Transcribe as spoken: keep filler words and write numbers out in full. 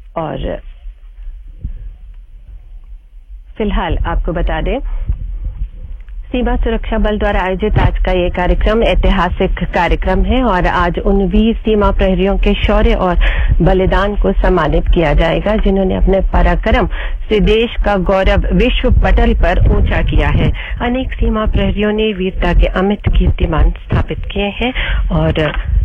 और फिलहाल आपको बता दें, सीमा सुरक्षा बल द्वारा आयोजित आज का ये कार्यक्रम ऐतिहासिक कार्यक्रम है और आज उन वीर सीमा प्रहरियों के शौर्य और बलिदान को सम्मानित किया जाएगा जिन्होंने अपने पराक्रम से देश का गौरव विश्व पटल पर ऊंचा किया है। अनेक सीमा प्रहरियों ने वीरता के अमिट कीर्तिमान स्थापित किए हैं और